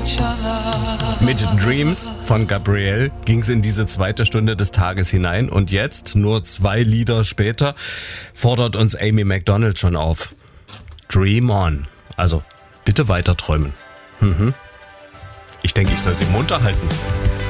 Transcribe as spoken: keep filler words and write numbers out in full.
Mit Dreams von Gabrielle ging es in diese zweite Stunde des Tages hinein und jetzt, nur zwei Lieder später, fordert uns Amy Macdonald schon auf. Dream on. Also, bitte weiter träumen. Mhm. Ich denke, ich soll sie munter halten.